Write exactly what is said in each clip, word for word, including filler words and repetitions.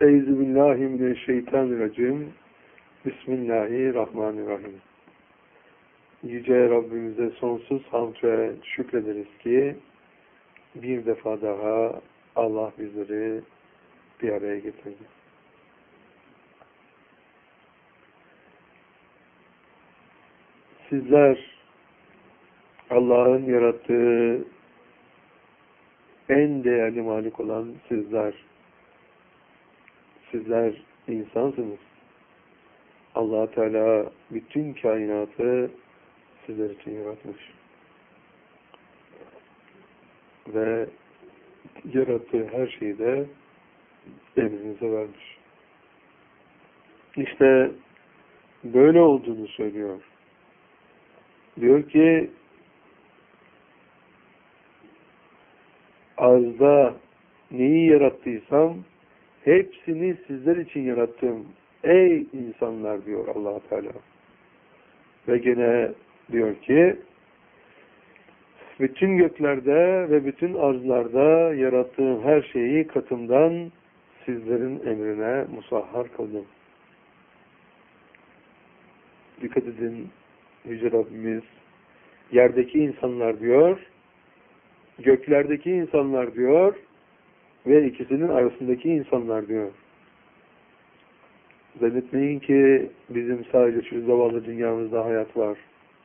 Euzubillahimineşşeytanirracim. Bismillahirrahmanirrahim. Yüce Rabbimize sonsuz hamd ve şükrederiz ki bir defa daha Allah bizleri bir araya getirdi. Sizler Allah'ın yarattığı en değerli malik olan sizler sizler insansınız. Allah Teala bütün kainatı sizler için yaratmış. Ve yarattığı her şeyi de emrinize vermiş. İşte böyle olduğunu söylüyor. Diyor ki arzda neyi yarattıysam hepsini sizler için yarattım. Ey insanlar diyor Allah Teala. Ve gene diyor ki bütün göklerde ve bütün arzlarda yarattığım her şeyi katımdan sizlerin emrine musahhar kıldım. Dikkat edin, Yüce Rabbimiz yerdeki insanlar diyor, göklerdeki insanlar diyor ve ikisinin arasındaki insanlar diyor. Zannetmeyin ki bizim sadece şu zavallı dünyamızda hayat var.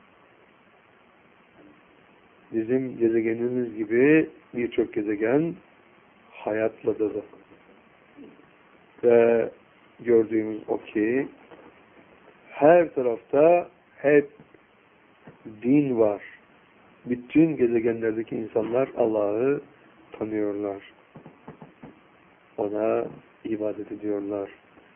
Bizim gezegenimiz gibi birçok gezegen hayatla dolu. Ve gördüğümüz o ki her tarafta hep din var. Bütün gezegenlerdeki insanlar Allah'ı tanıyorlar. Ona ibadet ediyorlar.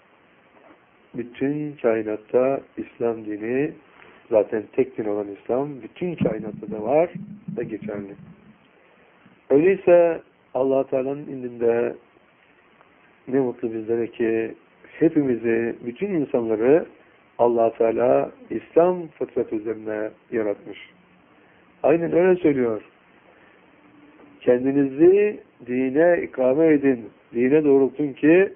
Bütün kainatta İslam dini, zaten tek din olan İslam, bütün kainatta da var ve geçerli. Öyleyse Allah Teala'nın indinde ne mutlu bizlere ki hepimizi, bütün insanları Allah Teala İslam fıtratı üzerine yaratmış. Aynen öyle söylüyor. Kendinizi dine ikame edin, dine doğrultun ki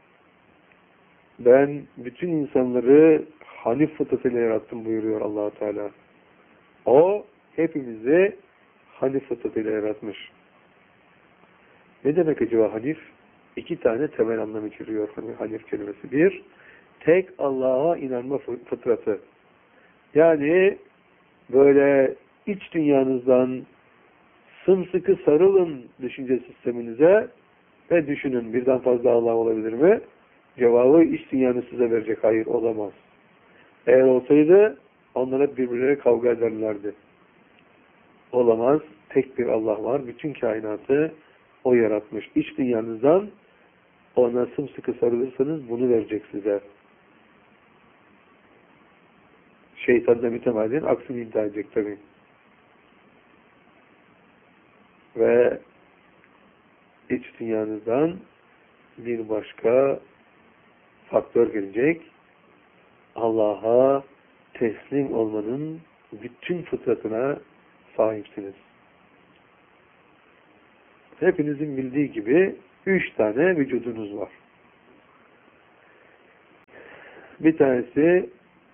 ben bütün insanları Hanif fıtratıyla yarattım buyuruyor Allah Teala. O hepimizi Hanif fıtratıyla yaratmış. Ne demek acaba Hanif? İki tane temel anlam içeriyor Hanif kelimesi. Bir, tek Allah'a inanma fıtratı. Yani böyle iç dünyanızdan sımsıkı sarılın düşünce sisteminize ve düşünün birden fazla Allah olabilir mi? Cevabı iç dünyanı size verecek. Hayır, olamaz. Eğer olsaydı onlar hep birbirleriyle kavga ederlerdi. Olamaz. Tek bir Allah var. Bütün kainatı O yaratmış. İç dünyanızdan ona sımsıkı sarılırsanız bunu verecek size. Şeytan da mütemadiyen aksini iddia edecek tabii. Ve iç dünyanızdan bir başka faktör gelecek. Allah'a teslim olmanın bütün fıtratına sahipsiniz. Hepinizin bildiği gibi üç tane vücudunuz var. Bir tanesi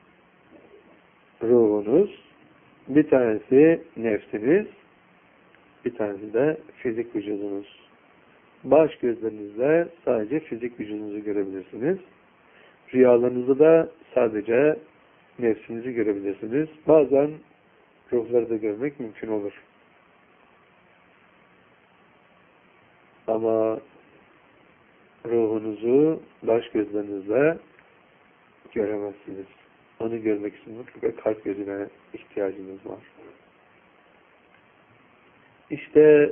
ruhunuz, bir tanesi nefsiniz, bir tanesi de fizik vücudunuz. Baş gözlerinizle sadece fizik vücudunuzu görebilirsiniz. Rüyalarınızda da sadece nefsinizi görebilirsiniz. Bazen ruhları da görmek mümkün olur. Ama ruhunuzu baş gözlerinizle göremezsiniz. Onu görmek için mutlaka kalp gözüne ihtiyacınız var. İşte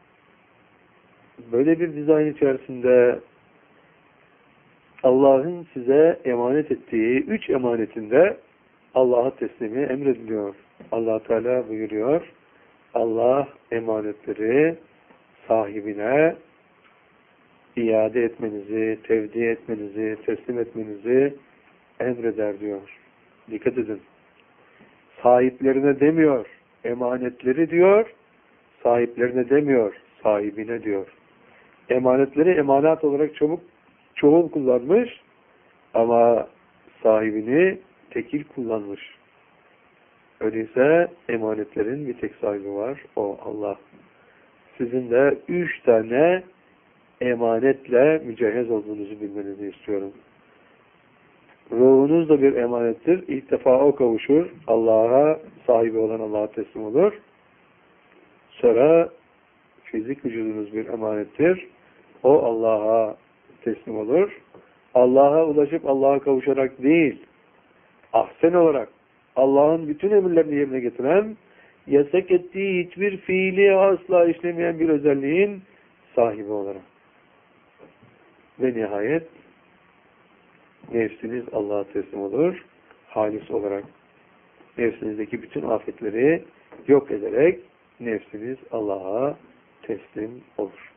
böyle bir dizayn içerisinde Allah'ın size emanet ettiği üç emanetinde Allah'a teslimi emrediliyor. Allah Teala buyuruyor. Allah emanetleri sahibine iade etmenizi, tevdi etmenizi, teslim etmenizi emreder diyor. Dikkat edin. Sahiplerine demiyor, emanetleri diyor, sahiplerine demiyor, sahibine diyor. Emanetleri emanat olarak çabuk çoğul kullanmış ama sahibini tekil kullanmış. Öyleyse emanetlerin bir tek sahibi var. O Allah. Sizin de üç tane emanetle mücehhez olduğunuzu bilmenizi istiyorum. Ruhunuz da bir emanettir. İlk defa o kavuşur. Allah'a sahibi olan Allah'a teslim olur. Sonra fizik vücudunuz bir emanettir. O Allah'a teslim olur. Allah'a ulaşıp Allah'a kavuşarak değil, ahsen olarak Allah'ın bütün emirlerini yerine getiren, yasak ettiği hiçbir fiili asla işlemeyen bir özelliğin sahibi olarak. Ve nihayet nefsiniz Allah'a teslim olur, halis olarak. Nefsinizdeki bütün afetleri yok ederek nefsiniz Allah'a teslim olur.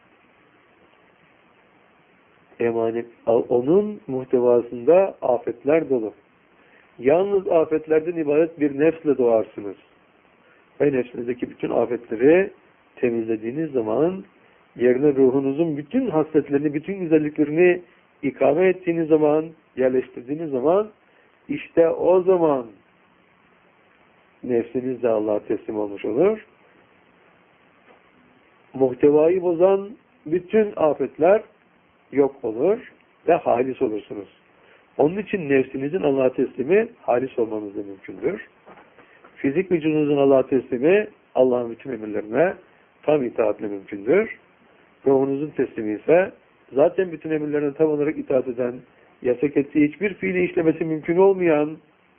Emanet, onun muhtevasında afetler dolu. Yalnız afetlerden ibaret bir nefsle doğarsınız. Ve nefsinizdeki bütün afetleri temizlediğiniz zaman, yerine ruhunuzun bütün hasletlerini, bütün güzelliklerini ikame ettiğiniz zaman, yerleştirdiğiniz zaman, işte o zaman nefsiniz de Allah'a teslim olmuş olur. Muhtevayı bozan bütün afetler yok olur ve halis olursunuz. Onun için nefsinizin Allah'a teslimi halis olmanız da mümkündür. Fizik vücudunuzun Allah'a teslimi Allah'ın bütün emirlerine tam itaatle mümkündür. Ruhunuzun teslimi ise zaten bütün emirlerine tam olarak itaat eden, yasak ettiği hiçbir fiili işlemesi mümkün olmayan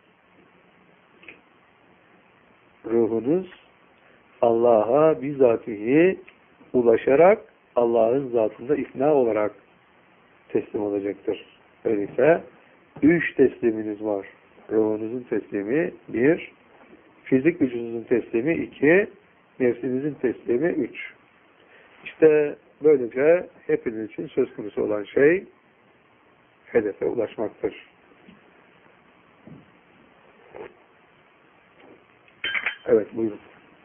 ruhunuz Allah'a bizatihi ulaşarak Allah'ın zatında ikna olarak teslim olacaktır. Öyleyse üç tesliminiz var. Ruhunuzun teslimi bir, fizik vücudunuzun teslimi iki, nefsinizin teslimi üç. İşte böylece hepiniz için söz konusu olan şey hedefe ulaşmaktır. Evet, buyurun.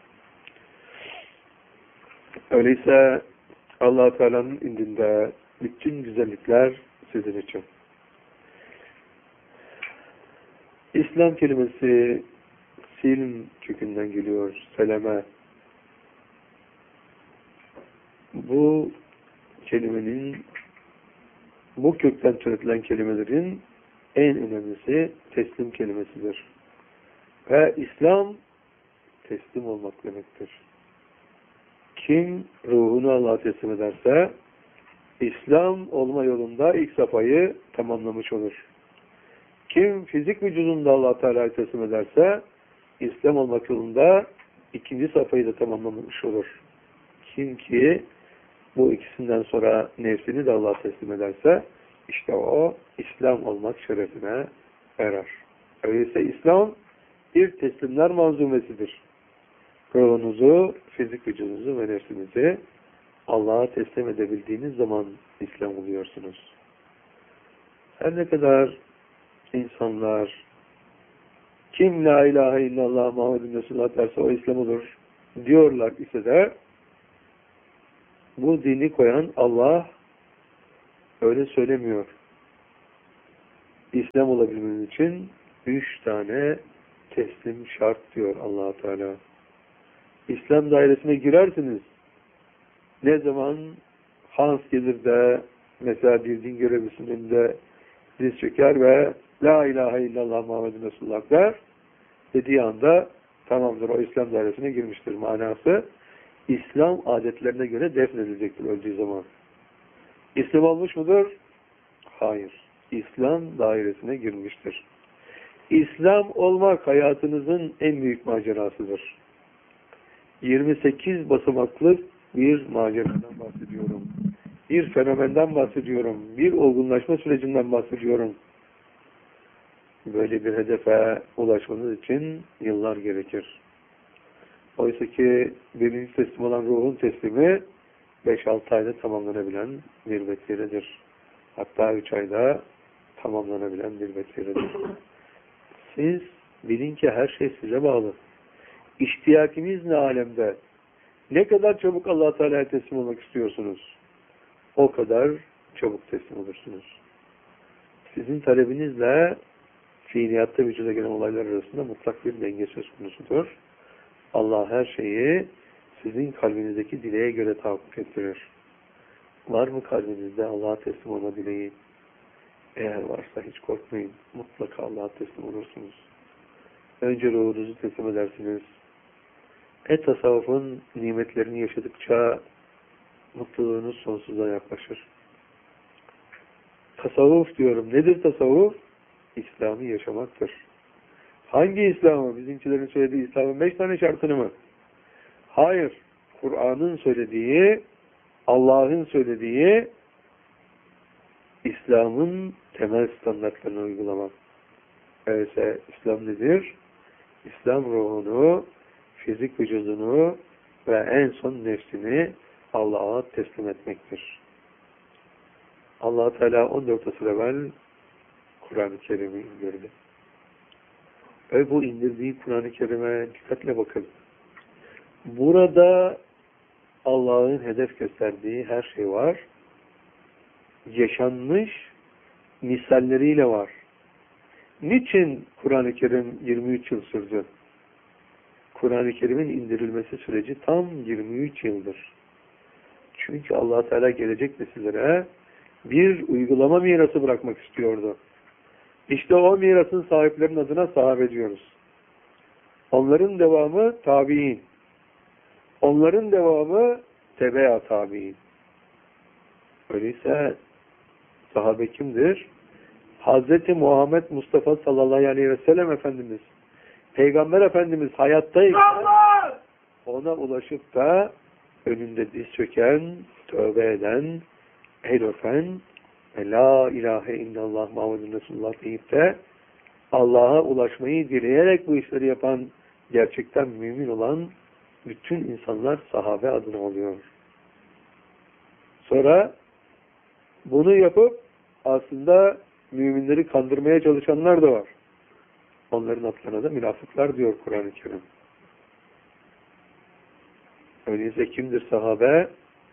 Öyleyse Allah-u Teala'nın indinde bütün güzellikler sizin için. İslam kelimesi silm kökünden geliyor, seleme. Bu kelimenin, bu kökten türetilen kelimelerin en önemlisi teslim kelimesidir. Ve İslam teslim olmak demektir. Kim ruhunu Allah'a teslim ederse İslam olma yolunda ilk safhayı tamamlamış olur. Kim fizik vücudunda Allah-u Teala'ya teslim ederse İslam olmak yolunda ikinci safhayı da tamamlamış olur. Kim ki bu ikisinden sonra nefsini de Allah'a teslim ederse işte o İslam olmak şerefine erer. Öyleyse İslam bir teslimler manzumesidir. Ruhunuzu, fizik vücudunuzu ve nefsinizi Allah'a teslim edebildiğiniz zaman İslam oluyorsunuz. Her ne kadar insanlar kim la ilahe illallah Muhammedun Resulullah derse o İslam olur diyorlar ise de bu dini koyan Allah öyle söylemiyor. İslam olabilmeniz için üç tane teslim şart diyor Allah Teala. İslam dairesine girersiniz. Ne zaman Hans gelir de mesela bir din görevlisinin önünde diz çöker ve la ilahe illallah Muhammedun Resulullah der dediği anda tamamdır, o İslam dairesine girmiştir manası. İslam adetlerine göre defnedilecektir öldüğü zaman. İslam olmuş mudur? Hayır. İslam dairesine girmiştir. İslam olmak hayatınızın en büyük macerasıdır. yirmi sekiz basamaklı bir maceradan bahsediyorum. Bir fenomenden bahsediyorum. Bir olgunlaşma sürecinden bahsediyorum. Böyle bir hedefe ulaşmanız için yıllar gerekir. Oysa ki birinci teslim olan ruhun teslimi beş altı ayda tamamlanabilen bir vesiledir. Hatta üç ayda tamamlanabilen bir vesiledir. Siz bilin ki her şey size bağlı. İştiyakiniz ne alemde? Ne kadar çabuk Allah-u Teala'ya teslim olmak istiyorsunuz? O kadar çabuk teslim olursunuz. sizin talebinizle fiiliyatta vücuda gelen olaylar arasında mutlak bir denge söz konusudur. Allah her şeyi sizin kalbinizdeki dileğe göre tahakkuk ettirir. Var mı kalbinizde Allah'a teslim olma dileği? Eğer varsa hiç korkmayın. Mutlaka Allah'a teslim olursunuz. Önce ruhunuzu teslim edersiniz. E tasavvufun nimetlerini yaşadıkça mutluluğunuz sonsuza yaklaşır. Tasavvuf diyorum. Nedir tasavvuf? İslam'ı yaşamaktır. Hangi İslam'ı? Bizimkilerin söylediği İslam'ın beş tane şartını mı? Hayır. Kur'an'ın söylediği, Allah'ın söylediği İslam'ın temel standartlarını uygulamak. Öyleyse İslam nedir? İslam ruhunu, fizik vücudunu ve en son nefsini Allah'a teslim etmektir. Allah-u Teala on dört asır evvel Kur'an-ı Kerim'i indirdi. Ve bu indirdiği Kur'an-ı Kerim'e dikkatle bakın. Burada Allah'ın hedef gösterdiği her şey var. Yaşanmış misalleriyle var. Niçin Kur'an-ı Kerim yirmi üç yıl sürdü? Kur'an-ı Kerim'in indirilmesi süreci tam yirmi üç yıldır. Çünkü Allah Teala gelecek nesillere bir uygulama mirası bırakmak istiyordu. İşte o mirasın sahiplerinin adına sahabe diyoruz. Onların devamı tabi'in. Onların devamı tebe-i tabi'in. Öyleyse sahabe kimdir? Hazreti Muhammed Mustafa sallallahu aleyhi ve sellem Efendimiz, Peygamber Efendimiz hayattayken ona ulaşıp da önünde diz çöken, tövbe eden, el öpen ve la ilahe illallah Muhammedun Resulullah deyip de Allah'a ulaşmayı dileyerek bu işleri yapan, gerçekten mümin olan bütün insanlar sahabe adına oluyor. Sonra bunu yapıp aslında müminleri kandırmaya çalışanlar da var. Onların adlarına da münafıklar diyor Kur'an-ı Kerim. Öyleyse kimdir sahabe?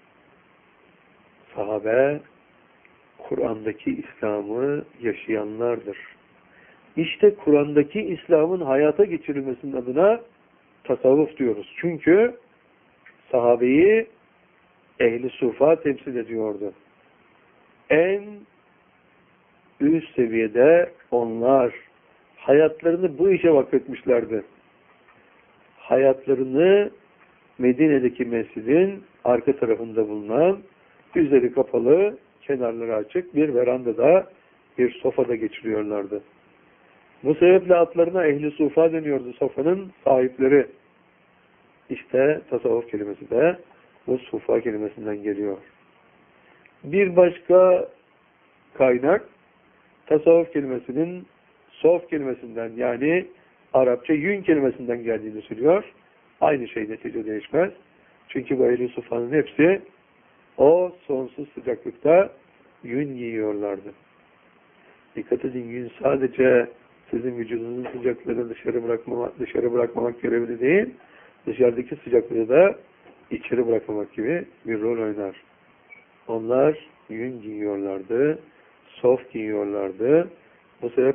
Sahabe, Kur'an'daki İslam'ı yaşayanlardır. İşte Kur'an'daki İslam'ın hayata geçirilmesinin adına tasavvuf diyoruz. Çünkü sahabeyi ehli sufa temsil ediyordu. En üst seviyede onlar hayatlarını bu işe vakfetmişlerdi. Hayatlarını Medine'deki mescidin arka tarafında bulunan, üzeri kapalı, kenarları açık bir verandada, bir sofada geçiriyorlardı. Bu sebeple atlarına ehli sufa deniyordu, sofanın sahipleri. İşte tasavvuf kelimesi de bu sufa kelimesinden geliyor. Bir başka kaynak tasavvuf kelimesinin sof kelimesinden, yani Arapça yün kelimesinden geldiğini söylüyor. Aynı şey, netice değişmez. Çünkü bu ehli sufanın hepsi o sonsuz sıcaklıkta yün giyiyorlardı. Dikkat edin, yün sadece sizin vücudunuzun sıcaklığını dışarı bırakmamak, dışarı bırakmamak görevli değil, dışarıdaki sıcaklığı da içeri bırakmamak gibi bir rol oynar. Onlar yün giyiyorlardı, sof giyiyorlardı. Bu sebeple